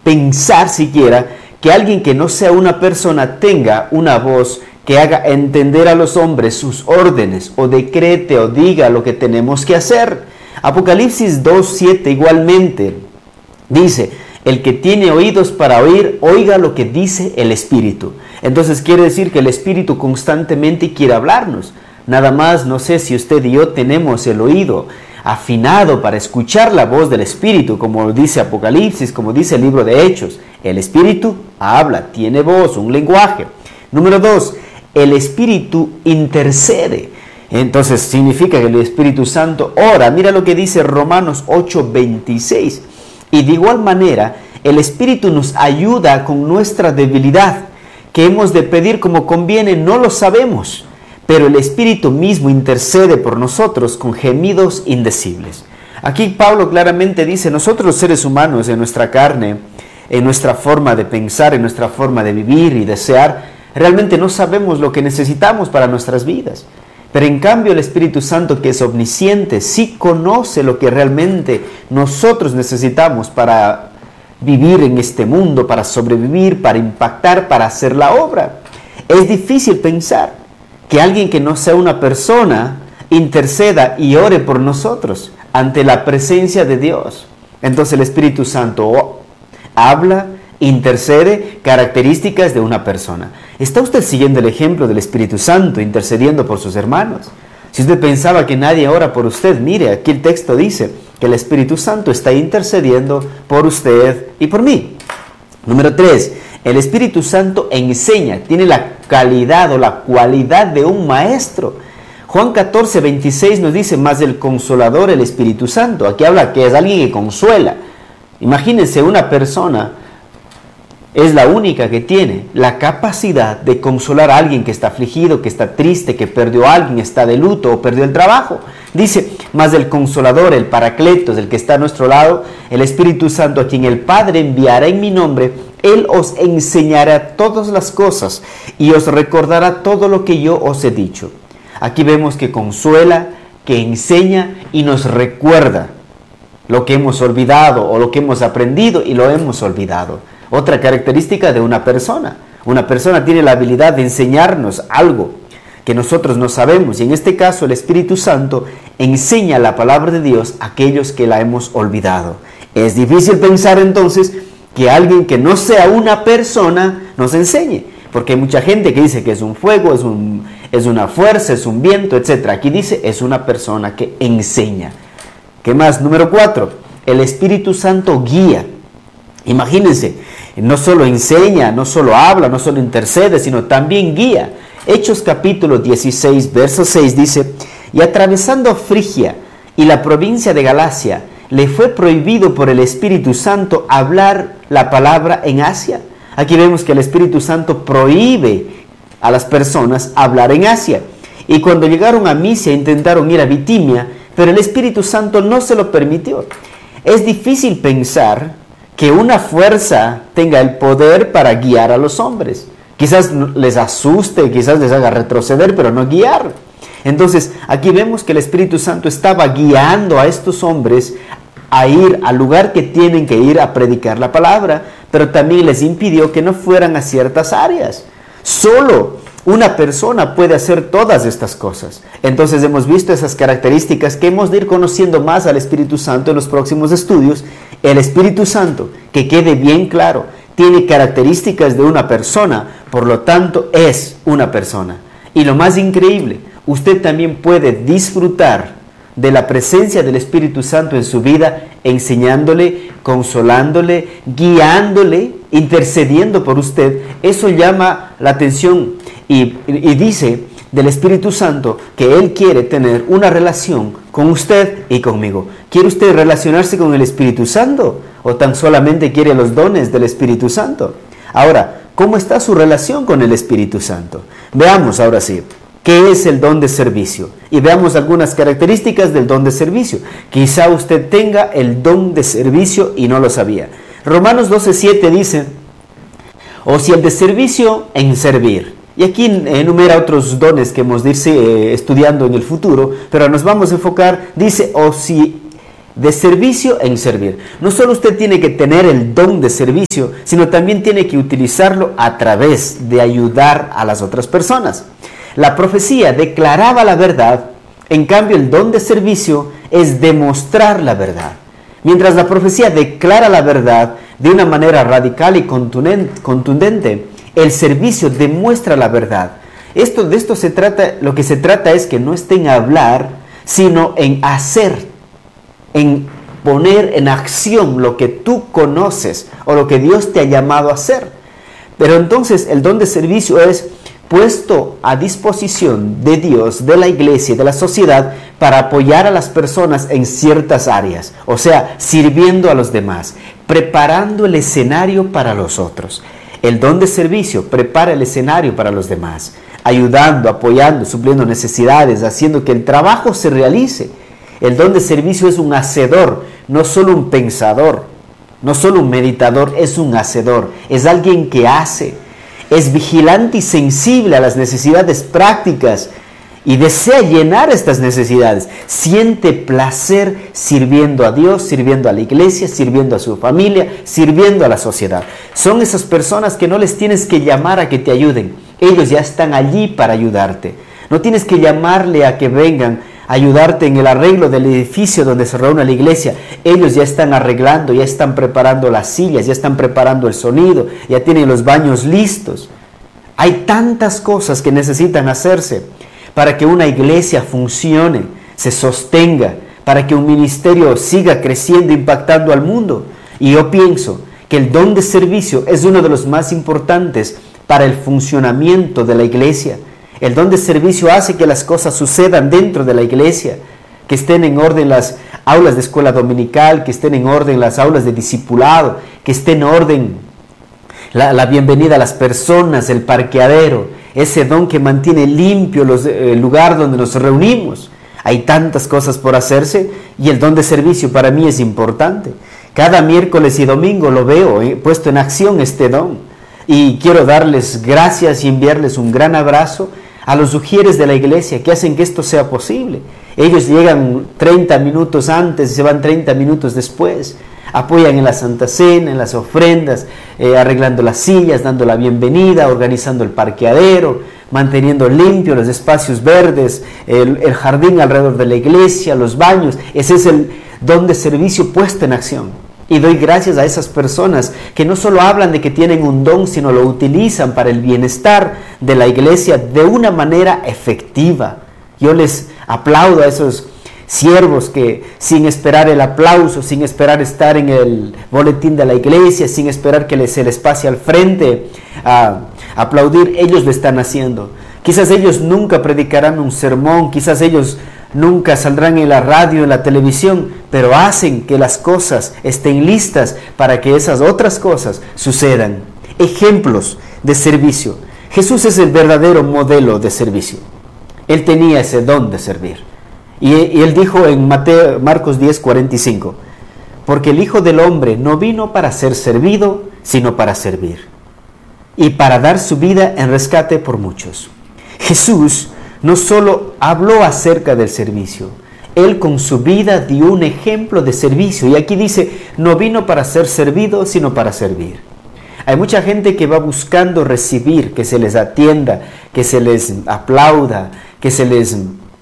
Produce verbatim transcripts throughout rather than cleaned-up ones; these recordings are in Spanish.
pensar siquiera que alguien que no sea una persona tenga una voz que haga entender a los hombres sus órdenes, o decrete o diga lo que tenemos que hacer. Apocalipsis dos siete igualmente dice: el que tiene oídos para oír, oiga lo que dice el Espíritu. Entonces quiere decir que el Espíritu constantemente quiere hablarnos. Nada más, no sé si usted y yo tenemos el oído afinado para escuchar la voz del Espíritu, como dice Apocalipsis, como dice el libro de Hechos. El Espíritu habla, tiene voz, un lenguaje. Número dos, el Espíritu intercede. Entonces significa que el Espíritu Santo ora. Mira lo que dice Romanos ocho veintiséis. Y de igual manera, el Espíritu nos ayuda con nuestra debilidad, que hemos de pedir como conviene, no lo sabemos, pero el Espíritu mismo intercede por nosotros con gemidos indecibles. Aquí Pablo claramente dice: nosotros los seres humanos, en nuestra carne, en nuestra forma de pensar, en nuestra forma de vivir y desear, realmente no sabemos lo que necesitamos para nuestras vidas. Pero en cambio el Espíritu Santo, que es omnisciente, sí conoce lo que realmente nosotros necesitamos para vivir en este mundo, para sobrevivir, para impactar, para hacer la obra. Es difícil pensar que alguien que no sea una persona interceda y ore por nosotros ante la presencia de Dios. Entonces el Espíritu Santo habla, intercede, características de una persona. ¿Está usted siguiendo el ejemplo del Espíritu Santo intercediendo por sus hermanos? Si usted pensaba que nadie ora por usted, mire, aquí el texto dice que el Espíritu Santo está intercediendo por usted y por mí. Número tres, el Espíritu Santo enseña, tiene la calidad o la cualidad de un maestro. Juan catorce veintiséis nos dice: más el Consolador, el Espíritu Santo. Aquí habla que es alguien que consuela. Imagínense, una persona es la única que tiene la capacidad de consolar a alguien que está afligido, que está triste, que perdió a alguien, está de luto o perdió el trabajo. Dice: más el Consolador, el Paracletos, el que está a nuestro lado, el Espíritu Santo, a quien el Padre enviará en mi nombre, Él os enseñará todas las cosas y os recordará todo lo que yo os he dicho. Aquí vemos que consuela, que enseña y nos recuerda lo que hemos olvidado o lo que hemos aprendido y lo hemos olvidado. Otra característica de una persona. Una persona tiene la habilidad de enseñarnos algo que nosotros no sabemos. Y en este caso el Espíritu Santo enseña la palabra de Dios a aquellos que la hemos olvidado. Es difícil pensar entonces que alguien que no sea una persona nos enseñe. Porque hay mucha gente que dice que es un fuego, es, un, es una fuerza, es un viento, etcétera. Aquí dice: es una persona que enseña. ¿Qué más? Número cuatro. El Espíritu Santo guía. Imagínense, no solo enseña, no solo habla, no solo intercede, sino también guía. Hechos capítulo dieciséis, verso seis dice: y atravesando Frigia y la provincia de Galacia, le fue prohibido por el Espíritu Santo hablar la palabra en Asia. Aquí vemos que el Espíritu Santo prohíbe a las personas hablar en Asia. Y cuando llegaron a Misia intentaron ir a Bitimia, pero el Espíritu Santo no se lo permitió. Es difícil pensar que una fuerza tenga el poder para guiar a los hombres. Quizás les asuste, quizás les haga retroceder, pero no guiar. Entonces, aquí vemos que el Espíritu Santo estaba guiando a estos hombres a ir al lugar que tienen que ir a predicar la palabra, pero también les impidió que no fueran a ciertas áreas. Solo una persona puede hacer todas estas cosas. Entonces hemos visto esas características que hemos de ir conociendo más al Espíritu Santo en los próximos estudios. El Espíritu Santo, que quede bien claro, tiene características de una persona, por lo tanto es una persona. Y lo más increíble, usted también puede disfrutar de la presencia del Espíritu Santo en su vida, enseñándole, consolándole, guiándole, intercediendo por usted. Eso llama la atención y, y dice del Espíritu Santo que Él quiere tener una relación con usted y conmigo. ¿Quiere usted relacionarse con el Espíritu Santo o tan solamente quiere los dones del Espíritu Santo? Ahora, ¿cómo está su relación con el Espíritu Santo? Veamos ahora sí. ¿Qué es el don de servicio? Y veamos algunas características del don de servicio. Quizá usted tenga el don de servicio y no lo sabía. Romanos doce siete dice: o si el de servicio, en servir. Y aquí enumera otros dones que hemos de irse eh, estudiando en el futuro, pero nos vamos a enfocar, dice: o si de servicio en servir. No solo usted tiene que tener el don de servicio, sino también tiene que utilizarlo a través de ayudar a las otras personas. La profecía declaraba la verdad, en cambio el don de servicio es demostrar la verdad. Mientras la profecía declara la verdad de una manera radical y contundente, el servicio demuestra la verdad. Esto, de esto se trata, lo que se trata es que no esté en hablar, sino en hacer, en poner en acción lo que tú conoces o lo que Dios te ha llamado a hacer. Pero entonces el don de servicio es puesto a disposición de Dios, de la iglesia, de la sociedad, para apoyar a las personas en ciertas áreas, o sea, sirviendo a los demás, preparando el escenario para los otros. El don de servicio prepara el escenario para los demás, ayudando, apoyando, supliendo necesidades, haciendo que el trabajo se realice. El don de servicio es un hacedor, no solo un pensador, no solo un meditador, es un hacedor, es alguien que hace. Es vigilante y sensible a las necesidades prácticas y desea llenar estas necesidades. Siente placer sirviendo a Dios, sirviendo a la iglesia, sirviendo a su familia, sirviendo a la sociedad. Son esas personas que no les tienes que llamar a que te ayuden. Ellos ya están allí para ayudarte. No tienes que llamarle a que vengan a ayudarte en el arreglo del edificio donde se reúne la iglesia. Ellos ya están arreglando, ya están preparando las sillas, ya están preparando el sonido, ya tienen los baños listos. Hay tantas cosas que necesitan hacerse para que una iglesia funcione, se sostenga, para que un ministerio siga creciendo, impactando al mundo. Y yo pienso que el don de servicio es uno de los más importantes para el funcionamiento de la iglesia. El don de servicio hace que las cosas sucedan dentro de la iglesia, que estén en orden las aulas de escuela dominical, que estén en orden las aulas de discipulado, que esté en orden la, la bienvenida a las personas, el parqueadero, ese don que mantiene limpio los, el lugar donde nos reunimos. Hay tantas cosas por hacerse y el don de servicio para mí es importante. Cada miércoles y domingo lo veo eh, puesto en acción este don. Y quiero darles gracias y enviarles un gran abrazo a los ujieres de la iglesia que hacen que esto sea posible. Ellos llegan treinta minutos antes y se van treinta minutos después. Apoyan en la Santa Cena, en las ofrendas, eh, arreglando las sillas, dando la bienvenida, organizando el parqueadero, manteniendo limpios los espacios verdes, el, el jardín alrededor de la iglesia, los baños. Ese es el don de servicio puesto en acción. Y doy gracias a esas personas que no solo hablan de que tienen un don, sino lo utilizan para el bienestar de la iglesia de una manera efectiva. Yo les aplaudo a esos siervos que sin esperar el aplauso, sin esperar estar en el boletín de la iglesia, sin esperar que se les pase al frente a aplaudir, ellos lo están haciendo. Quizás ellos nunca predicarán un sermón, quizás ellos nunca saldrán en la radio, en la televisión, pero hacen que las cosas estén listas para que esas otras cosas sucedan. Ejemplos de servicio. Jesús es el verdadero modelo de servicio. Él tenía ese don de servir. Y, y él dijo en Mateo, Marcos diez, cuarenta y cinco, porque el Hijo del Hombre no vino para ser servido, sino para servir, y para dar su vida en rescate por muchos. Jesús no solo habló acerca del servicio, Él con su vida dio un ejemplo de servicio. Y aquí dice, no vino para ser servido, sino para servir. Hay mucha gente que va buscando recibir, que se les atienda, que se les aplauda, que se les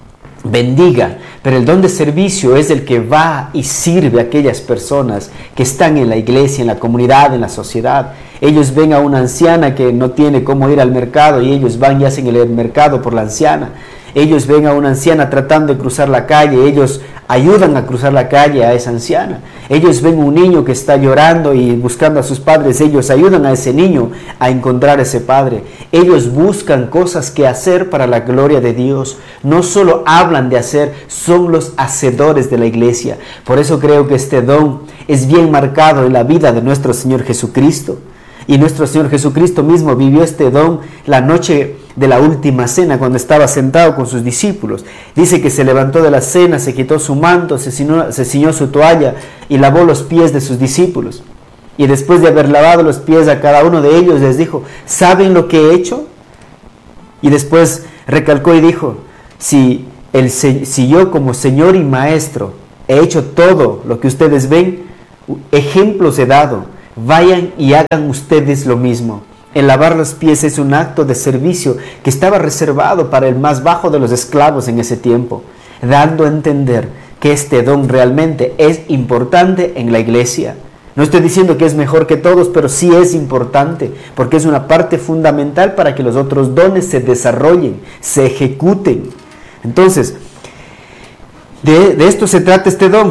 bendiga. Pero el don de servicio es el que va y sirve a aquellas personas que están en la iglesia, en la comunidad, en la sociedad. Ellos ven a una anciana que no tiene cómo ir al mercado y ellos van y hacen el mercado por la anciana. Ellos ven a una anciana tratando de cruzar la calle, ellos ayudan a cruzar la calle a esa anciana. Ellos ven un niño que está llorando y buscando a sus padres, ellos ayudan a ese niño a encontrar a ese padre. Ellos buscan cosas que hacer para la gloria de Dios. No solo hablan de hacer, son los hacedores de la iglesia. Por eso creo que este don es bien marcado en la vida de nuestro Señor Jesucristo. Y nuestro Señor Jesucristo mismo vivió este don la noche de la última cena, cuando estaba sentado con sus discípulos. Dice que se levantó de la cena, se quitó su manto, se ciñó, se ciñó su toalla y lavó los pies de sus discípulos. Y después de haber lavado los pies a cada uno de ellos, les dijo, ¿saben lo que he hecho? Y después recalcó y dijo, si, el, si yo como Señor y Maestro he hecho todo lo que ustedes ven, ejemplos he dado, vayan y hagan ustedes lo mismo. El lavar los pies es un acto de servicio que estaba reservado para el más bajo de los esclavos en ese tiempo, dando a entender que este don realmente es importante en la iglesia. No estoy diciendo que es mejor que todos, pero sí es importante, porque es una parte fundamental para que los otros dones se desarrollen, se ejecuten. Entonces, de, de esto se trata este don.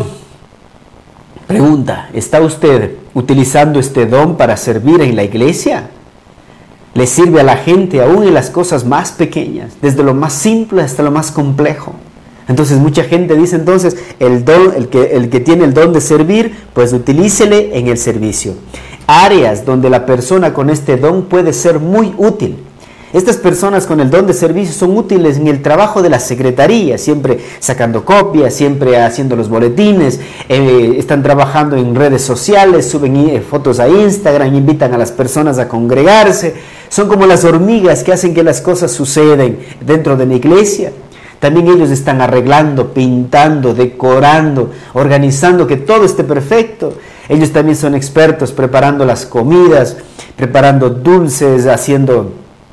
Pregunta, ¿está usted utilizando este don para servir en la iglesia? ¿Le sirve a la gente aún en las cosas más pequeñas, desde lo más simple hasta lo más complejo? Entonces mucha gente dice entonces, el, don, el, que, el que tiene el don de servir, pues utilícele en el servicio. Áreas donde la persona con este don puede ser muy útil. Estas personas con el don de servicio son útiles en el trabajo de la secretaría, siempre sacando copias, siempre haciendo los boletines, eh, están trabajando en redes sociales, suben eh, fotos a Instagram, invitan a las personas a congregarse. Son como las hormigas que hacen que las cosas sucedan dentro de la iglesia. También ellos están arreglando, pintando, decorando, organizando que todo esté perfecto. Ellos también son expertos preparando las comidas, preparando dulces, haciendo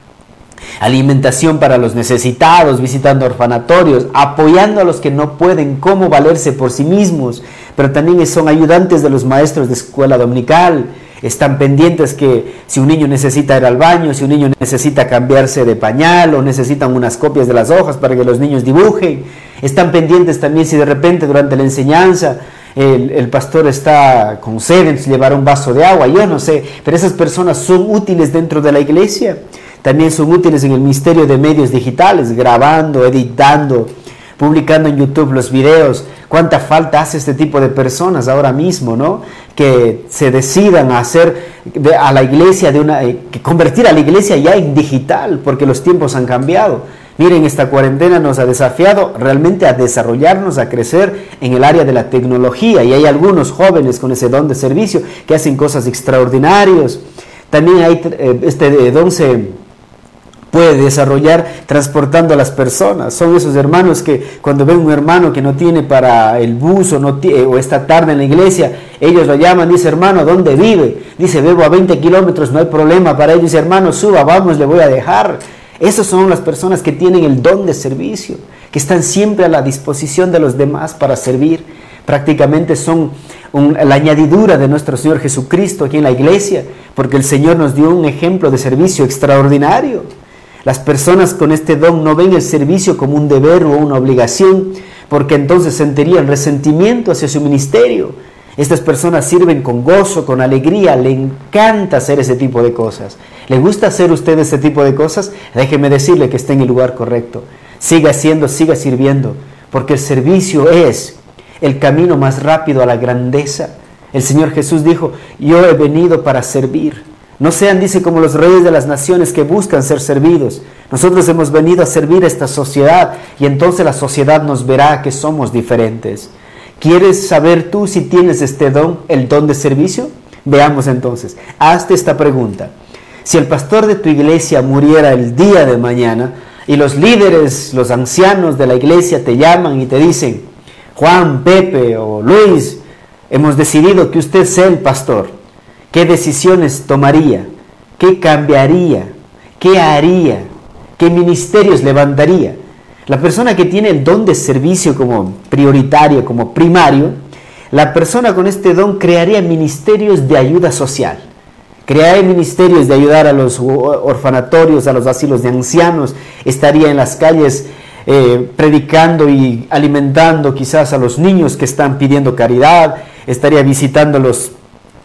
alimentación para los necesitados, visitando orfanatorios, apoyando a los que no pueden cómo valerse por sí mismos, pero también son ayudantes de los maestros de escuela dominical. Están pendientes que si un niño necesita ir al baño, si un niño necesita cambiarse de pañal o necesitan unas copias de las hojas para que los niños dibujen. Están pendientes también si de repente durante la enseñanza el, el pastor está con sed, entonces llevará un vaso de agua, yo no sé, pero esas personas son útiles dentro de la iglesia. También son útiles en el ministerio de medios digitales, grabando, editando, publicando en YouTube los videos. ¿Cuánta falta hace este tipo de personas ahora mismo, no? Que se decidan a hacer de, a la iglesia, de una, eh, que convertir a la iglesia ya en digital, porque los tiempos han cambiado. Miren, esta cuarentena nos ha desafiado realmente a desarrollarnos, a crecer en el área de la tecnología, y hay algunos jóvenes con ese don de servicio que hacen cosas extraordinarias. También hay, eh, este don se puede desarrollar transportando a las personas. Son esos hermanos que cuando ven un hermano que no tiene para el bus o, no t- o está tarde en la iglesia, ellos lo llaman, dice, hermano, ¿dónde vive? Dice, vivo a veinte kilómetros, no hay problema para ellos. Dice, hermano, suba, vamos, le voy a dejar. Esas son las personas que tienen el don de servicio, que están siempre a la disposición de los demás para servir. Prácticamente son un, la añadidura de nuestro Señor Jesucristo aquí en la iglesia, porque el Señor nos dio un ejemplo de servicio extraordinario. Las personas con este don no ven el servicio como un deber o una obligación, porque entonces sentirían resentimiento hacia su ministerio. Estas personas sirven con gozo, con alegría, le encanta hacer ese tipo de cosas. ¿Le gusta hacer usted ese tipo de cosas? Déjeme decirle que está en el lugar correcto. Siga haciendo, siga sirviendo, porque el servicio es el camino más rápido a la grandeza. El Señor Jesús dijo, yo he venido para servir. No sean, dice, como los reyes de las naciones que buscan ser servidos. Nosotros hemos venido a servir a esta sociedad y entonces la sociedad nos verá que somos diferentes. ¿Quieres saber tú si tienes este don, el don de servicio? Veamos entonces. Hazte esta pregunta. Si el pastor de tu iglesia muriera el día de mañana y los líderes, los ancianos de la iglesia te llaman y te dicen, Juan, Pepe o Luis, hemos decidido que usted sea el pastor. ¿Qué decisiones tomaría? ¿Qué cambiaría? ¿Qué haría? ¿Qué ministerios levantaría? La persona que tiene el don de servicio como prioritario, como primario, la persona con este don crearía ministerios de ayuda social. Crearía ministerios de ayudar a los orfanatorios, a los asilos de ancianos. Estaría en las calles eh, predicando y alimentando quizás a los niños que están pidiendo caridad. Estaría visitando los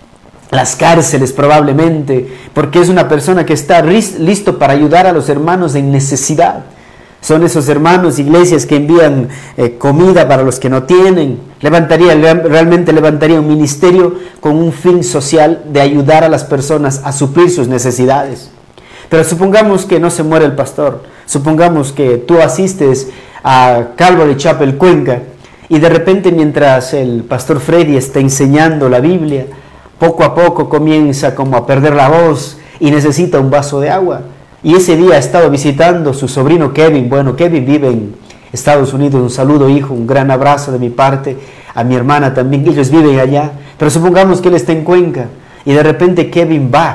las cárceles probablemente, porque es una persona que está listo para ayudar a los hermanos en necesidad. Son esos hermanos, iglesias que envían eh, comida para los que no tienen. Levantaría, realmente levantaría un ministerio con un fin social de ayudar a las personas a suplir sus necesidades. Pero supongamos que no se muere el pastor, supongamos que tú asistes a Calvary Chapel Cuenca y de repente mientras el pastor Freddy está enseñando la Biblia, poco a poco comienza como a perder la voz y necesita un vaso de agua. Y ese día ha estado visitando su sobrino Kevin. Bueno, Kevin vive en Estados Unidos. Un saludo, hijo, un gran abrazo de mi parte. a mi hermana también, ellos viven allá, pero supongamos que él está en Cuenca y de repente Kevin va